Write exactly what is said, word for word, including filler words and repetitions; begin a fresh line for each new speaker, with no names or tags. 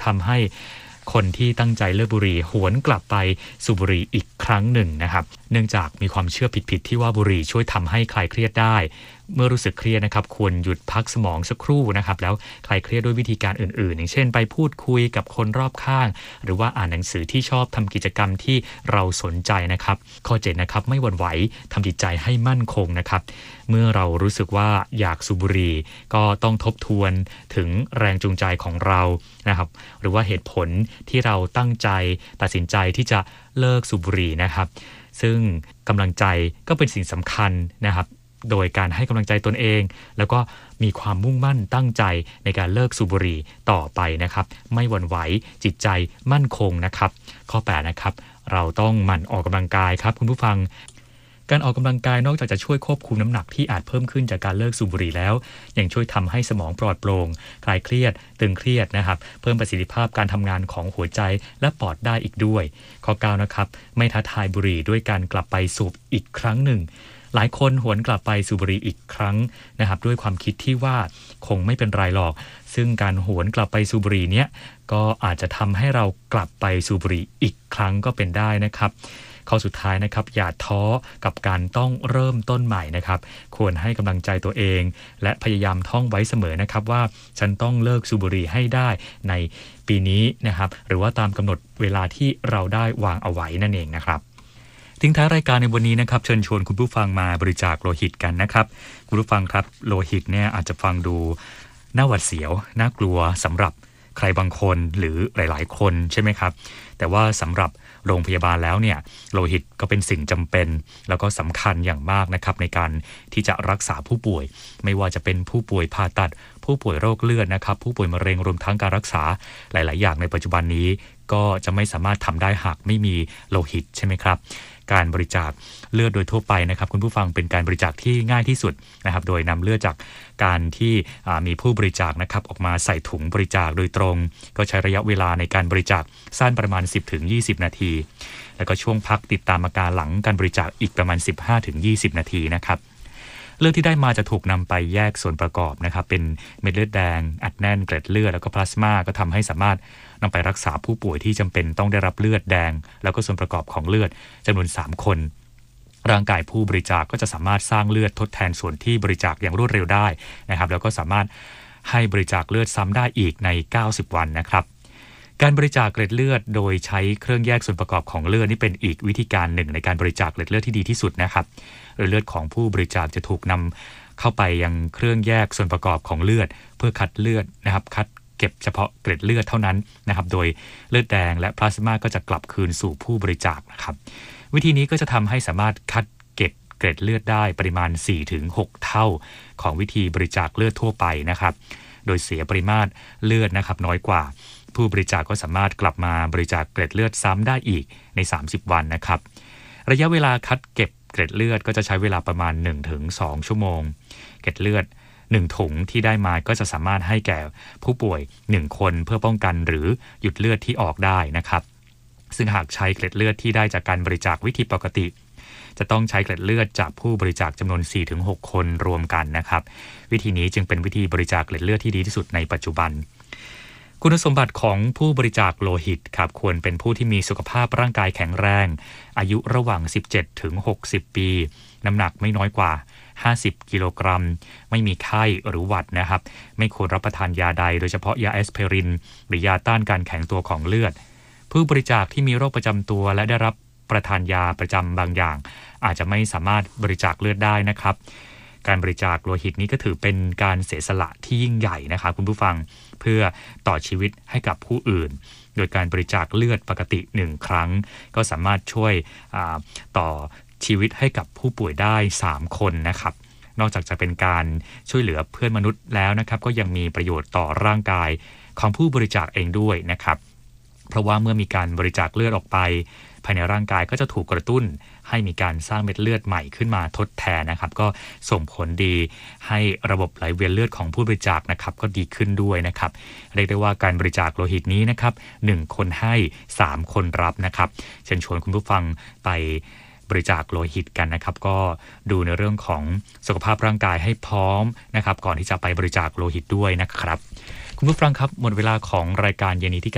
ำให้คนที่ตั้งใจเลิกบุหรี่หวนกลับไปสูบบุหรี่อีกครั้งหนึ่งนะครับเนื่องจากมีความเชื่อผิดๆที่ว่าบุหรี่ช่วยทำให้คลายเครียดได้เมื่อรู้สึกเครียดนะครับควรหยุดพักสมองสักครู่นะครับแล้วคลายเครียดด้วยวิธีการอื่นๆอย่างเช่นไปพูดคุยกับคนรอบข้างหรือว่าอ่านหนังสือที่ชอบทำกิจกรรมที่เราสนใจนะครับข้อเจ็ดนะครับไม่หวั่นไหวทำจิตใจให้มั่นคงนะครับเมื่อเรารู้สึกว่าอยากสูบบุหรี่ก็ต้องทบทวนถึงแรงจูงใจของเรานะครับหรือว่าเหตุผลที่เราตั้งใจตัดสินใจที่จะเลิกสูบบุหรี่นะครับซึ่งกำลังใจก็เป็นสิ่งสำคัญนะครับโดยการให้กำลังใจตนเองแล้วก็มีความมุ่งมั่นตั้งใจในการเลิกสูบบุหรี่ต่อไปนะครับไม่หวั่นไหวจิตใจมั่นคงนะครับข้อแปดนะครับเราต้องหมั่นออกกำลังกายครับคุณผู้ฟังการออกกำลังกายนอกจากจะช่วยควบคุมน้ำหนักที่อาจเพิ่มขึ้นจากการเลิกสูบบุหรี่แล้วยังช่วยทำให้สมองปลอดโปร่งคลายเครียดตึงเครียดนะครับเพิ่มประสิทธิภาพการทำงานของหัวใจและปอดได้อีกด้วยข้อเก้านะครับไม่ท้าทายบุหรี่ด้วยการกลับไปสูบอีกครั้งหนึ่งหลายคนหวนกลับไปสูบบุหรี่อีกครั้งนะครับด้วยความคิดที่ว่าคงไม่เป็นไรหรอกซึ่งการหวนกลับไปสูบบุหรี่เนี้ยก็อาจจะทำให้เรากลับไปสูบบุหรี่อีกครั้งก็เป็นได้นะครับข้อสุดท้ายนะครับอย่าท้อกับการต้องเริ่มต้นใหม่นะครับควรให้กำลังใจตัวเองและพยายามท่องไว้เสมอนะครับว่าฉันต้องเลิกสูบบุหรี่ให้ได้ในปีนี้นะครับหรือว่าตามกำหนดเวลาที่เราได้วางเอาไว้นั่นเองนะครับทิ้งท้ายรายการในวันนี้นะครับเชิญชวนคุณผู้ฟังมาบริจาคโลหิตกันนะครับคุณผู้ฟังครับโลหิตเนี่ยอาจจะฟังดูน่าหวาดเสียวน่ากลัวสำหรับใครบางคนหรือหลายๆคนใช่ไหมครับแต่ว่าสำหรับโรงพยาบาลแล้วเนี่ยโลหิตก็เป็นสิ่งจำเป็นแล้วก็สำคัญอย่างมากนะครับในการที่จะรักษาผู้ป่วยไม่ว่าจะเป็นผู้ป่วยผ่าตัดผู้ป่วยโรคเลือดนะครับผู้ป่วยมะเร็งรวมทั้งการรักษาหลายๆอย่างในปัจจุบันนี้ก็จะไม่สามารถทำได้หากไม่มีโลหิตใช่ไหมครับการบริจาคเลือดโดยทั่วไปนะครับคุณผู้ฟังเป็นการบริจาคที่ง่ายที่สุดนะครับโดยนำเลือดจากการที่มีผู้บริจาคนะครับออกมาใส่ถุงบริจาคโดยตรงก็ใช้ระยะเวลาในการบริจาคสั้นประมาณ สิบถึงยี่สิบ นาทีแล้วก็ช่วงพักติดตามอาการหลังการบริจาคอีกประมาณ สิบห้าถึงยี่สิบ นาทีนะครับเลือดที่ได้มาจะถูกนำไปแยกส่วนประกอบนะครับเป็นเม็ดเลือดแดงอัดแน่นเกล็ดเลือดแล้วก็พลาสมาก็ทำให้สามารถนำไปรักษาผู้ป่วยที่จำเป็นต้องได้รับเลือดแดงแล้วก็ส่วนประกอบของเลือดจำนวนสามคนร่างกายผู้บริจาค ก็จะสามารถสร้างเลือดทดแทนส่วนที่บริจาคอย่างรวดเร็วได้นะครับแล้วก็สามารถให้บริจาคเลือดซ้ำได้อีกในเก้าสิบวันนะครับการบริจาคเกล็ดเลือดโดยใช้เครื่องแยกส่วนประกอบของเลือดนี่เป็นอีกวิธีการหนึ่งในการบริจาคเกล็ดเลือดที่ดีที่สุดนะครับเลือดของผู้บริจาคจะถูกนำเข้าไปยังเครื่องแยกส่วนประกอบของเลือดเพื่อคัดเลือดนะครับคัดเก็บเฉพาะเกล็ดเลือดเท่านั้นนะครับโดยเลือดแดงและพลาสมาก็จะกลับคืนสู่ผู้บริจาคนะครับวิธีนี้ก็จะทำให้สามารถคัดเก็บเกล็ดเลือดได้ปริมาณ สี่ถึงหก เท่าของวิธีบริจาคเลือดทั่วไปนะครับโดยเสียปริมาตรเลือดนะครับน้อยกว่าผู้บริจาคก็สามารถกลับมาบริจาคเกล็ดเลือดซ้ำได้อีกในสามสิบวันนะครับระยะเวลาคัดเก็บเกล็ดเลือดก็จะใช้เวลาประมาณ หนึ่งถึงสอง ชั่วโมงเกล็ดเลือดหนึ่งถุงที่ได้มาก็จะสามารถให้แก่ผู้ป่วยหนึ่งคนเพื่อป้องกันหรือหยุดเลือดที่ออกได้นะครับซึ่งหากใช้เกล็ดเลือดที่ได้จากการบริจาควิธีปกติจะต้องใช้เกล็ดเลือดจากผู้บริจาคจำนวน สี่ถึงหก คนรวมกันนะครับวิธีนี้จึงเป็นวิธีบริจาคเกล็ดเลือดที่ดีที่สุดในปัจจุบันคุณสมบัติของผู้บริจาคโลหิตครับควรเป็นผู้ที่มีสุขภาพร่างกายแข็งแรงอายุระหว่าง สิบเจ็ดถึงหกสิบ ปีน้ำหนักไม่น้อยกว่าห้าสิบกิโลกรัมไม่มีไข้หรือหวัดนะครับไม่ควรรับประทานยาใดโดยเฉพาะยาแอสไพรินหรือยาต้านการแข็งตัวของเลือดผู้บริจาคที่มีโรคประจำตัวและได้รับประทานยาประจำบางอย่างอาจจะไม่สามารถบริจาคเลือดได้นะครับการบริจาคโลหิตนี้ก็ถือเป็นการเสียสละที่ยิ่งใหญ่นะครับคุณผู้ฟังเพื่อต่อชีวิตให้กับผู้อื่นโดยการบริจาคเลือดปกติหนึ่งครั้งก็สามารถช่วยต่อชีวิตให้กับผู้ป่วยได้สามคนนะครับนอกจากจะเป็นการช่วยเหลือเพื่อนมนุษย์แล้วนะครับก็ยังมีประโยชน์ต่อร่างกายของผู้บริจาคเองด้วยนะครับเพราะว่าเมื่อมีการบริจาคเลือดออกไปภายในร่างกายก็จะถูกกระตุ้นให้มีการสร้างเม็ดเลือดใหม่ขึ้นมาทดแทนนะครับก็ส่งผลดีให้ระบบไหลเวียนเลือดของผู้บริจาคนะครับก็ดีขึ้นด้วยนะครับเรียกได้ว่าการบริจาคโลหิตนี้นะครับหนึ่งคนให้สามคนรับนะครับเชิญชวนคุณผู้ฟังไปบริจาคโลหิตกันนะครับก็ดูในเรื่องของสุขภาพร่างกายให้พร้อมนะครับก่อนที่จะไปบริจาคโลหิตด้วยนะครับคุณผู้ฟังครับหมดเวลาของรายการเย็นนี้ที่